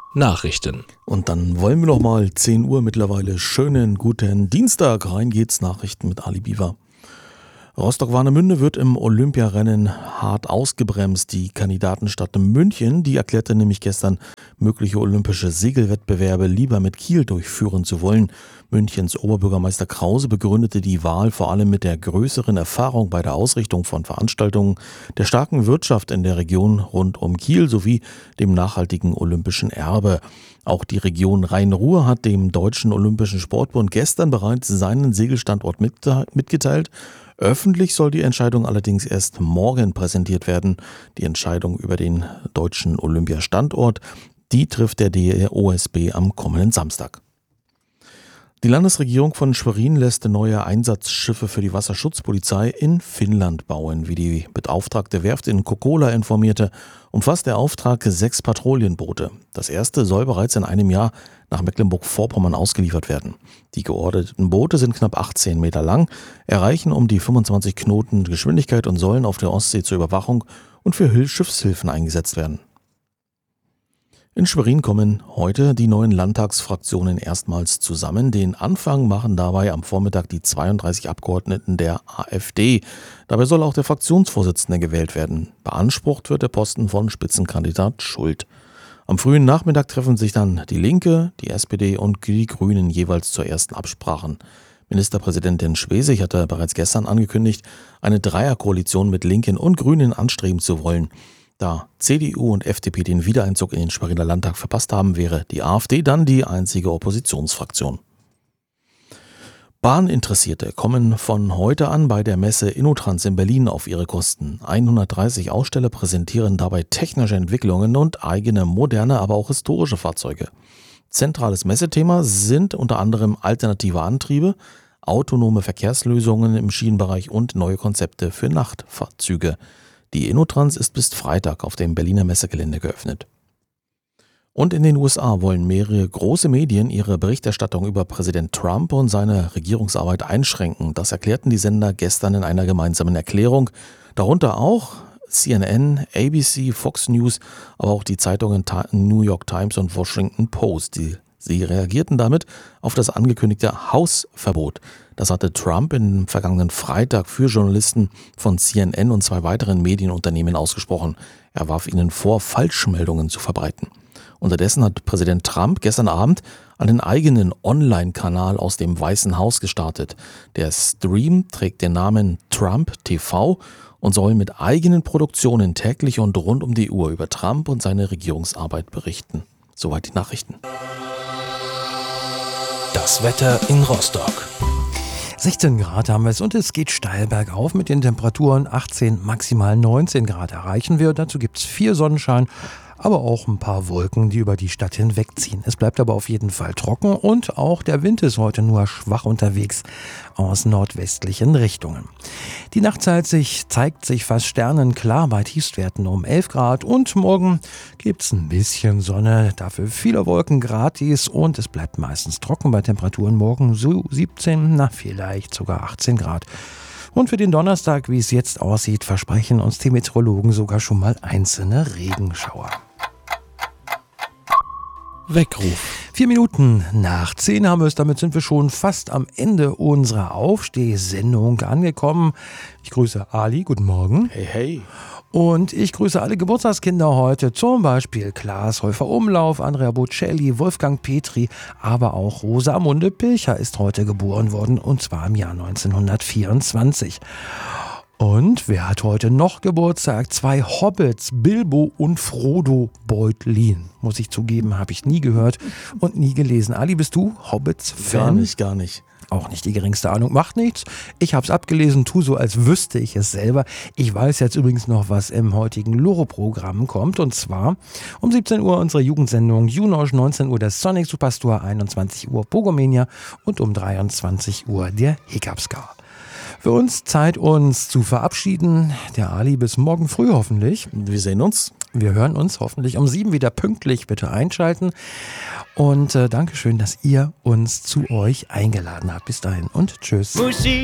Nachrichten. Und dann wollen wir noch mal 10 Uhr mittlerweile. Schönen guten Dienstag. Rein geht's. Nachrichten mit Ali Biwa. Rostock-Warnemünde wird im Olympiarennen hart ausgebremst. Die Kandidatenstadt München, die erklärte nämlich gestern, mögliche olympische Segelwettbewerbe lieber mit Kiel durchführen zu wollen. Münchens Oberbürgermeister Krause begründete die Wahl vor allem mit der größeren Erfahrung bei der Ausrichtung von Veranstaltungen, der starken Wirtschaft in der Region rund um Kiel sowie dem nachhaltigen olympischen Erbe. Auch die Region Rhein-Ruhr hat dem Deutschen Olympischen Sportbund gestern bereits seinen Segelstandort mitgeteilt. Öffentlich soll die Entscheidung allerdings erst morgen präsentiert werden. Die Entscheidung über den deutschen Olympiastandort, die trifft der DOSB am kommenden Samstag. Die Landesregierung von Schwerin lässt neue Einsatzschiffe für die Wasserschutzpolizei in Finnland bauen. Wie die beauftragte Werft in Kokkola informierte, umfasst der Auftrag 6 Patrouillenboote. Das erste soll bereits in einem Jahr nach Mecklenburg-Vorpommern ausgeliefert werden. Die geordneten Boote sind knapp 18 Meter lang, erreichen um die 25 Knoten Geschwindigkeit und sollen auf der Ostsee zur Überwachung und für Schiffshilfen eingesetzt werden. In Schwerin kommen heute die neuen Landtagsfraktionen erstmals zusammen. Den Anfang machen dabei am Vormittag die 32 Abgeordneten der AfD. Dabei soll auch der Fraktionsvorsitzende gewählt werden. Beansprucht wird der Posten von Spitzenkandidat Schult. Am frühen Nachmittag treffen sich dann die Linke, die SPD und die Grünen jeweils zur ersten Absprachen. Ministerpräsidentin Schwesig hatte bereits gestern angekündigt, eine Dreierkoalition mit Linken und Grünen anstreben zu wollen. Da CDU und FDP den Wiedereinzug in den Schweriner Landtag verpasst haben, wäre die AfD dann die einzige Oppositionsfraktion. Bahninteressierte kommen von heute an bei der Messe InnoTrans in Berlin auf ihre Kosten. 130 Aussteller präsentieren dabei technische Entwicklungen und eigene moderne, aber auch historische Fahrzeuge. Zentrales Messethema sind unter anderem alternative Antriebe, autonome Verkehrslösungen im Schienenbereich und neue Konzepte für Nachtfahrzeuge. Die InnoTrans ist bis Freitag auf dem Berliner Messegelände geöffnet. Und in den USA wollen mehrere große Medien ihre Berichterstattung über Präsident Trump und seine Regierungsarbeit einschränken. Das erklärten die Sender gestern in einer gemeinsamen Erklärung. Darunter auch CNN, ABC, Fox News, aber auch die Zeitungen New York Times und Washington Post. Sie reagierten damit auf das angekündigte Hausverbot. Das hatte Trump im vergangenen Freitag für Journalisten von CNN und 2 weiteren Medienunternehmen ausgesprochen. Er warf ihnen vor, Falschmeldungen zu verbreiten. Unterdessen hat Präsident Trump gestern Abend einen eigenen Online-Kanal aus dem Weißen Haus gestartet. Der Stream trägt den Namen Trump TV und soll mit eigenen Produktionen täglich und rund um die Uhr über Trump und seine Regierungsarbeit berichten. Soweit die Nachrichten. Das Wetter in Rostock. 16 Grad haben wir es und es geht steil bergauf mit den Temperaturen 18, maximal 19 Grad erreichen wir. Dazu gibt es 4 Sonnenschein, aber auch ein paar Wolken, die über die Stadt hinwegziehen. Es bleibt aber auf jeden Fall trocken und auch der Wind ist heute nur schwach unterwegs aus nordwestlichen Richtungen. Die Nachtzeit zeigt sich fast sternenklar bei Tiefstwerten um 11 Grad und morgen gibt's ein bisschen Sonne, dafür viele Wolken gratis und es bleibt meistens trocken bei Temperaturen morgen so 17, vielleicht sogar 18 Grad. Und für den Donnerstag, wie es jetzt aussieht, versprechen uns die Meteorologen sogar schon mal einzelne Regenschauer. Weckruf. 4 Minuten nach 10 haben wir es, damit sind wir schon fast am Ende unserer Aufstehsendung angekommen. Ich grüße Ali, guten Morgen. Hey, hey. Und ich grüße alle Geburtstagskinder heute, zum Beispiel Klaas Häufer-Umlauf, Andrea Bocelli, Wolfgang Petri, aber auch Rosamunde Pilcher ist heute geboren worden, und zwar im Jahr 1924. Und wer hat heute noch Geburtstag? 2 Hobbits, Bilbo und Frodo Beutlin. Muss ich zugeben, habe ich nie gehört und nie gelesen. Ali, bist du Hobbits-Fan? Gar nicht. Auch nicht die geringste Ahnung, macht nichts. Ich habe es abgelesen, tu so, als wüsste ich es selber. Ich weiß jetzt übrigens noch, was im heutigen Loro-Programm kommt. Und zwar um 17 Uhr unsere Jugendsendung Junosch, 19 Uhr der Sonic Superstore, 21 Uhr Pogomania und um 23 Uhr der Hickapska. Für uns Zeit, uns zu verabschieden. Der Ali bis morgen früh hoffentlich. Wir sehen uns. Wir hören uns hoffentlich um 7 wieder pünktlich. Bitte einschalten. Und Dankeschön, dass ihr uns zu euch eingeladen habt. Bis dahin und tschüss.